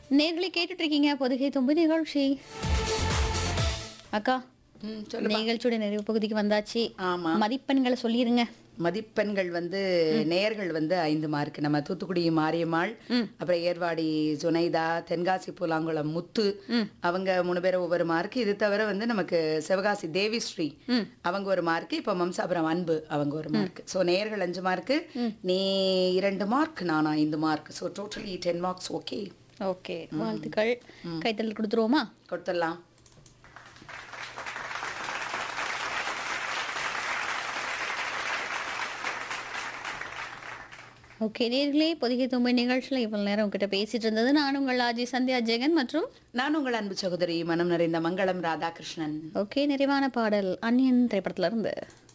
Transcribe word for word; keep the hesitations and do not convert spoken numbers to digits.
நேர்களை கேட்டுட்டு இருக்கீங்க பொதுகை தும்பு நிகழ்ச்சி. அக்கா, ம், சொல்லுமா. நிகழ்ச்சியோட நிறைவு பகுதிக்கு வந்தாச்சு. ஆமா. மதிப்பெண்களை சொல்லிருங்க. மதிப்பெண்கள் வந்து நேயர்கள் வந்து ஐந்து மார்க். நம்ம தூத்துக்குடி மாரியம்மாள், அப்புறம் ஏர்வாடி ஜுனைதா, தென்காசி பூலாங்குளம் முத்து, அவங்க மூணு பேரும் ஒவ்வொரு மார்க். இது தவிர வந்து நமக்கு சிவகாசி தேவிஸ்ரீ அவங்க ஒரு மார்க். இப்போ மம்சாபுரம் அன்பு அவங்க ஒரு மார்க். ஸோ நேயர்கள் அஞ்சு மார்க், நீ இரண்டு மார்க், நான் ஐந்து mark. So totally ten marks. Okay okay, வாழ்த்துக்கள். கைத்தல் கொடுத்துருவோமா? கொடுத்துடலாம். ஓகே நேர்களே, பொதிகை தும்பை நிகழ்ச்சியில் இவ்வளவு நேரம் உங்ககிட்ட பேசிட்டு இருந்தது நான் உங்கள் ஆஜி சந்தியா ஜெகன் மற்றும் நான் உங்கள் அன்பு சகோதரி மனம் நிறைந்த மங்களம் ராதாகிருஷ்ணன். ஓகே, நிறைவான பாடல் அந்நியன் திரைப்படத்துல இருந்து.